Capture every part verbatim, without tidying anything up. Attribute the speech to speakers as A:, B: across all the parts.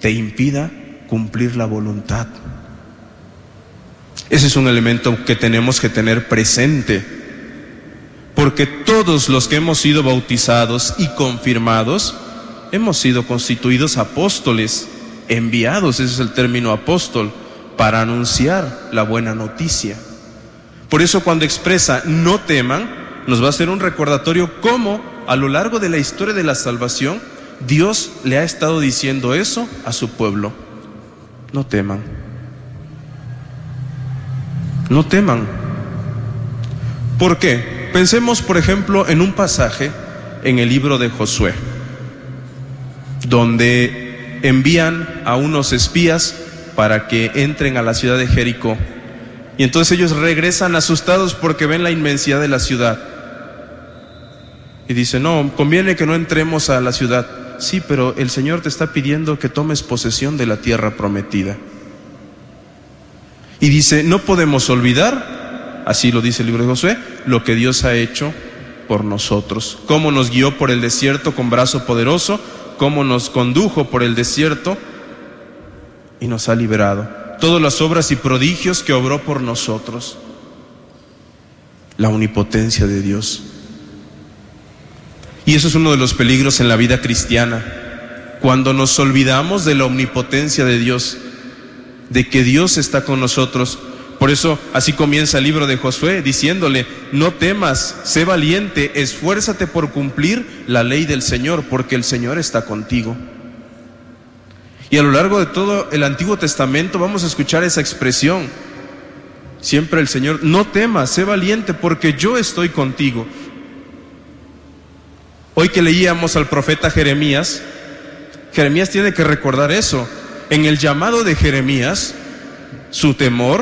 A: te impida cumplir la voluntad. Ese es un elemento que tenemos que tener presente, porque todos los que hemos sido bautizados y confirmados hemos sido constituidos apóstoles, enviados, ese es el término apóstol, para anunciar la buena noticia. Por eso cuando expresa no teman, nos va a hacer un recordatorio cómo a lo largo de la historia de la salvación Dios le ha estado diciendo eso a su pueblo. No teman. No teman. ¿Por qué? Pensemos, por ejemplo, en un pasaje en el libro de Josué, donde envían a unos espías para que entren a la ciudad de Jericó. Y entonces ellos regresan asustados porque ven la inmensidad de la ciudad. Y dicen, no, conviene que no entremos a la ciudad. Sí, pero el Señor te está pidiendo que tomes posesión de la tierra prometida. Y dice, no podemos olvidar, así lo dice el libro de Josué, lo que Dios ha hecho por nosotros. Cómo nos guió por el desierto con brazo poderoso, cómo nos condujo por el desierto y nos ha liberado. Todas las obras y prodigios que obró por nosotros. La omnipotencia de Dios. Y eso es uno de los peligros en la vida cristiana, cuando nos olvidamos de la omnipotencia de Dios, de que Dios está con nosotros. Por eso así comienza el libro de Josué, diciéndole, no temas, sé valiente, esfuérzate por cumplir la ley del Señor, porque el Señor está contigo. Y a lo largo de todo el Antiguo Testamento vamos a escuchar esa expresión. Siempre el Señor, no temas, sé valiente, porque yo estoy contigo. Hoy que leíamos al profeta Jeremías, Jeremías tiene que recordar eso. En el llamado de Jeremías, su temor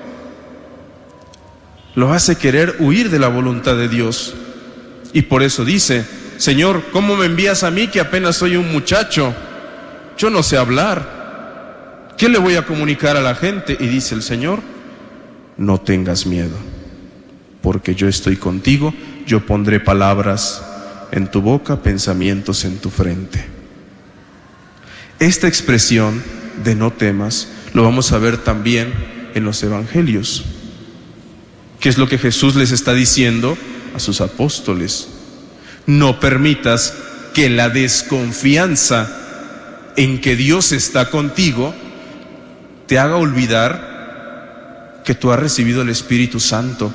A: lo hace querer huir de la voluntad de Dios. Y por eso dice, Señor, ¿cómo me envías a mí que apenas soy un muchacho? Yo no sé hablar. ¿Qué le voy a comunicar a la gente? Y dice el Señor, no tengas miedo, porque yo estoy contigo, yo pondré palabras en tu boca, pensamientos en tu frente. Esta expresión de no temas lo vamos a ver también en los evangelios. ¿Qué es lo que Jesús les está diciendo a sus apóstoles? No permitas que la desconfianza en que Dios está contigo te haga olvidar que tú has recibido el Espíritu Santo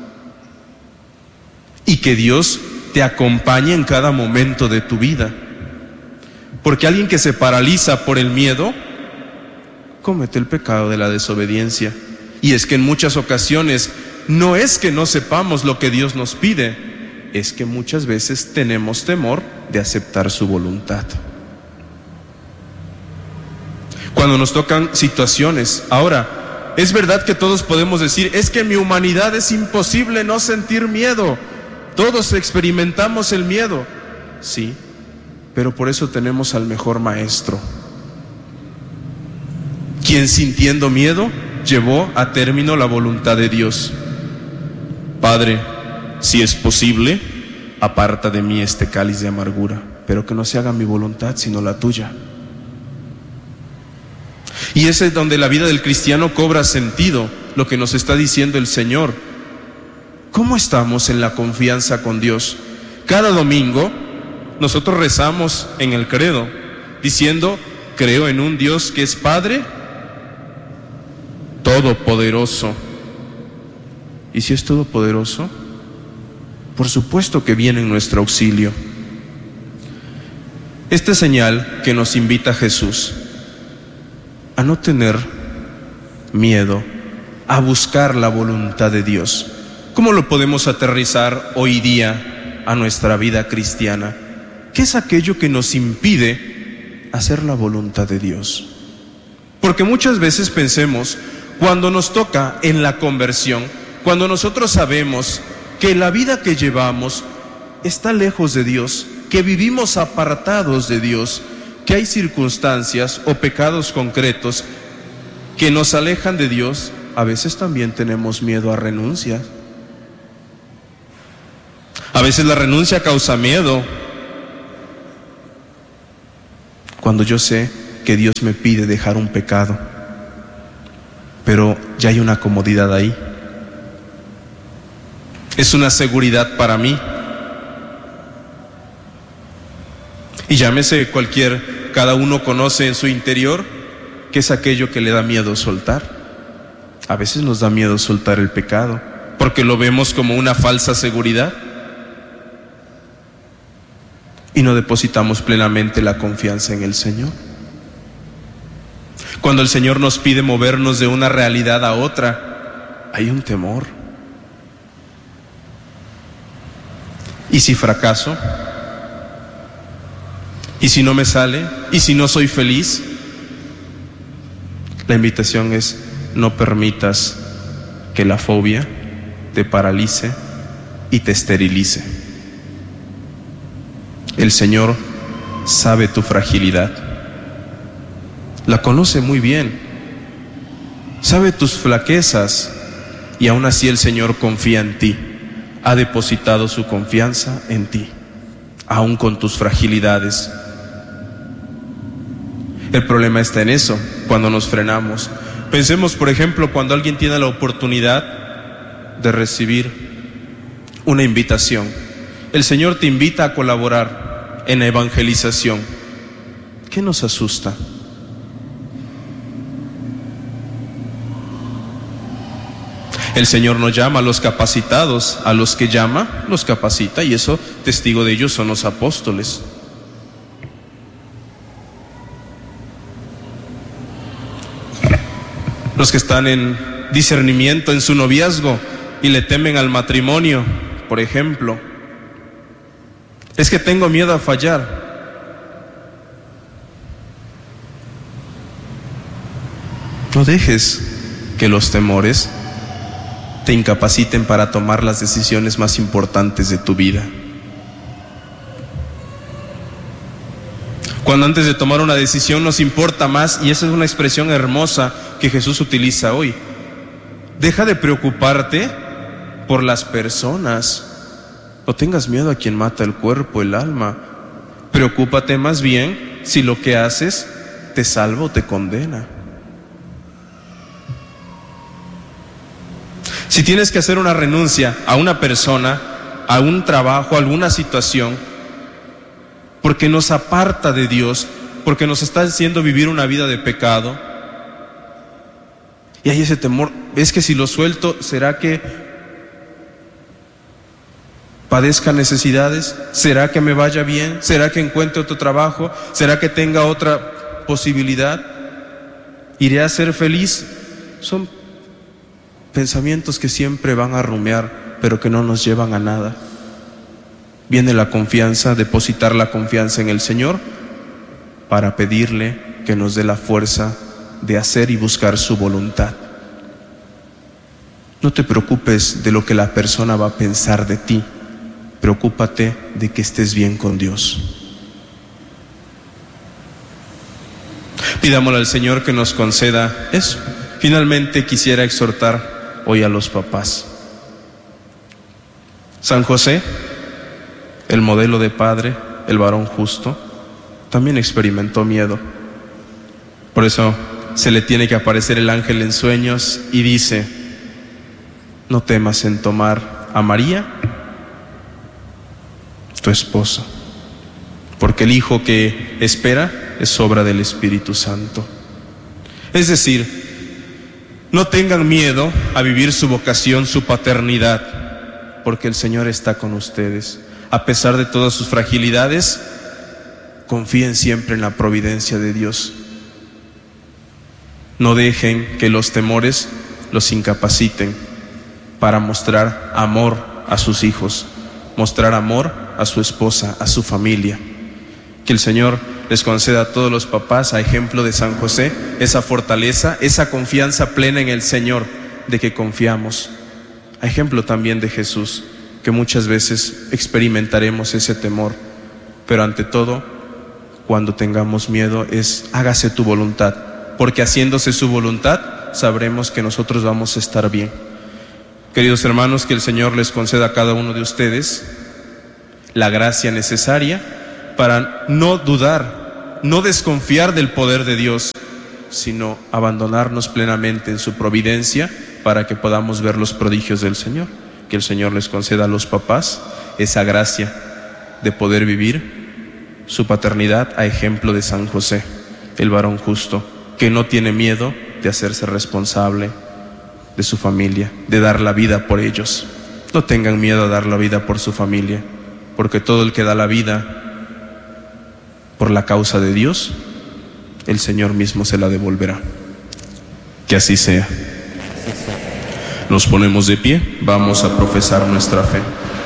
A: y que Dios te acompañe en cada momento de tu vida. Porque alguien que se paraliza por el miedo comete el pecado de la desobediencia. Y es que en muchas ocasiones no es que no sepamos lo que Dios nos pide, es que muchas veces tenemos temor de aceptar su voluntad. Cuando nos tocan situaciones, ahora, es verdad que todos podemos decir, es que en mi humanidad es imposible no sentir miedo. Todos experimentamos el miedo, sí, pero por eso tenemos al mejor maestro, quien sintiendo miedo llevó a término la voluntad de Dios. Padre, si es posible, aparta de mí este cáliz de amargura, pero que no se haga mi voluntad sino la tuya. Y ese es donde la vida del cristiano cobra sentido, lo que nos está diciendo el Señor. ¿Cómo estamos en la confianza con Dios? Cada domingo nosotros rezamos en el credo diciendo, creo en un Dios que es Padre todopoderoso. ¿Y si es todopoderoso? Por supuesto que viene en nuestro auxilio. Esta señal que nos invita Jesús a no tener miedo, a buscar la voluntad de Dios. ¿Cómo lo podemos aterrizar hoy día a nuestra vida cristiana? ¿Qué es aquello que nos impide hacer la voluntad de Dios? Porque muchas veces pensemos, cuando nos toca en la conversión, cuando nosotros sabemos que la vida que llevamos está lejos de Dios, que vivimos apartados de Dios, que hay circunstancias o pecados concretos que nos alejan de Dios, a veces también tenemos miedo a renunciar. A veces la renuncia causa miedo. Cuando yo sé que Dios me pide dejar un pecado, pero ya hay una comodidad ahí. Es una seguridad para mí. Y llámese cualquier, cada uno conoce en su interior qué es aquello que le da miedo soltar. A veces nos da miedo soltar el pecado, porque lo vemos como una falsa seguridad y no depositamos plenamente la confianza en el Señor. Cuando el Señor nos pide movernos de una realidad a otra, hay un temor. ¿Y si fracaso? ¿Y si no me sale? ¿Y si no soy feliz? La invitación es: no permitas que la fobia te paralice y te esterilice. El Señor sabe tu fragilidad, la conoce muy bien, sabe tus flaquezas, y aún así el Señor confía en ti, ha depositado su confianza en ti, aún con tus fragilidades. El problema está en eso, cuando nos frenamos. Pensemos, por ejemplo, cuando alguien tiene la oportunidad de recibir una invitación. El Señor te invita a colaborar en la evangelización. ¿Qué nos asusta? El Señor nos llama a los capacitados, a los que llama, los capacita, y eso, testigo de ellos son los apóstoles. Los que están en discernimiento en su noviazgo y le temen al matrimonio, por ejemplo. Es que tengo miedo a fallar. No dejes que los temores te incapaciten para tomar las decisiones más importantes de tu vida. Cuando antes de tomar una decisión nos importa más, y esa es una expresión hermosa que Jesús utiliza hoy. Deja de preocuparte por las personas. No tengas miedo a quien mata el cuerpo, el alma. Preocúpate más bien si lo que haces te salva o te condena. Si tienes que hacer una renuncia a una persona, a un trabajo, a alguna situación, porque nos aparta de Dios, porque nos está haciendo vivir una vida de pecado, y hay ese temor, es que si lo suelto, ¿será que padezca necesidades? ¿Será que me vaya bien? ¿Será que encuentre otro trabajo? ¿Será que tenga otra posibilidad? ¿Iré a ser feliz? Son pensamientos que siempre van a rumiar, pero que no nos llevan a nada. Viene la confianza, depositar la confianza en el Señor para pedirle que nos dé la fuerza de hacer y buscar su voluntad. No te preocupes de lo que la persona va a pensar de ti, preocúpate de que estés bien con Dios. Pidámosle al Señor que nos conceda eso. Finalmente quisiera exhortar hoy a los papás. San José, el modelo de padre, el varón justo, también experimentó miedo. Por eso se le tiene que aparecer el ángel en sueños y dice: no temas en tomar a María, tu esposa, porque el hijo que espera es obra del Espíritu Santo. Es decir, no tengan miedo a vivir su vocación, su paternidad, porque el Señor está con ustedes. A pesar de todas sus fragilidades, confíen siempre en la providencia de Dios. No dejen que los temores los incapaciten para mostrar amor a sus hijos, mostrar amor a su esposa, a su familia. Que el Señor les conceda a todos los papás, a ejemplo de San José, esa fortaleza, esa confianza plena en el Señor, de que confiamos. A ejemplo también de Jesús, que muchas veces experimentaremos ese temor, pero ante todo, cuando tengamos miedo, es hágase tu voluntad, porque haciéndose su voluntad, sabremos que nosotros vamos a estar bien. Queridos hermanos, que el Señor les conceda a cada uno de ustedes la gracia necesaria para no dudar no desconfiar del poder de Dios, sino abandonarnos plenamente en su providencia para que podamos ver los prodigios del Señor. Que el Señor les conceda a los papás esa gracia de poder vivir su paternidad a ejemplo de San José, el varón justo, que no tiene miedo de hacerse responsable de su familia, de dar la vida por ellos. No tengan miedo a dar la vida por su familia, porque todo el que da la vida por la causa de Dios, el Señor mismo se la devolverá. Que así sea. Nos ponemos de pie, vamos a profesar nuestra fe.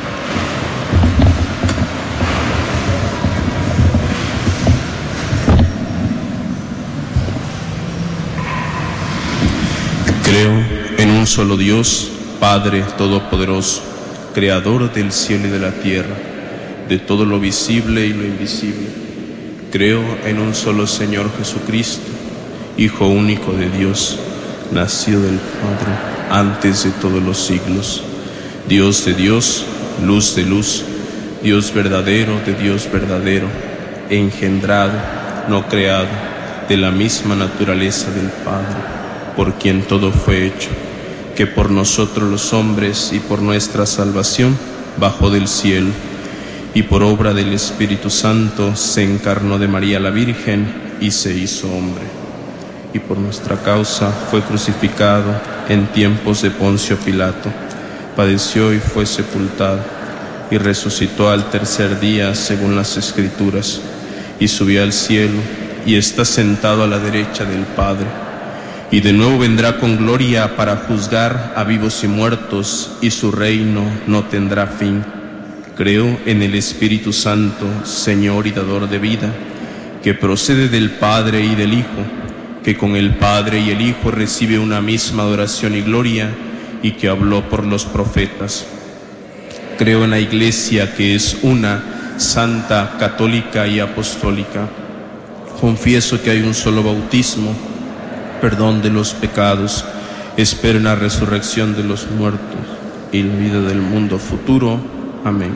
A: Creo en un solo Dios, Padre Todopoderoso, Creador del cielo y de la tierra, de todo lo visible y lo invisible. Creo en un solo Señor Jesucristo, Hijo único de Dios, nacido del Padre antes de todos los siglos, Dios de Dios, luz de luz, Dios verdadero de Dios verdadero, engendrado, no creado, de la misma naturaleza del Padre, por quien todo fue hecho, que por nosotros los hombres y por nuestra salvación bajó del cielo, y por obra del Espíritu Santo se encarnó de María la Virgen y se hizo hombre, y por nuestra causa fue crucificado en tiempos de Poncio Pilato, padeció y fue sepultado, y resucitó al tercer día según las Escrituras, y subió al cielo, y está sentado a la derecha del Padre, y de nuevo vendrá con gloria para juzgar a vivos y muertos, y su reino no tendrá fin. Creo en el Espíritu Santo, Señor y dador de vida, que procede del Padre y del Hijo, que con el Padre y el Hijo recibe una misma adoración y gloria, y que habló por los profetas. Creo en la Iglesia, que es una, santa, católica y apostólica. Confieso que hay un solo bautismo, perdón de los pecados, espero en la resurrección de los muertos y la vida del mundo futuro. Amén.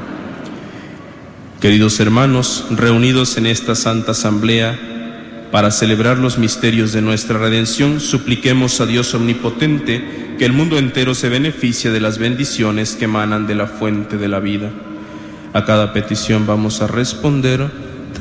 A: Queridos hermanos, reunidos en esta santa asamblea para celebrar los misterios de nuestra redención, supliquemos a Dios omnipotente que el mundo entero se beneficie de las bendiciones que emanan de la fuente de la vida. A cada petición vamos a responder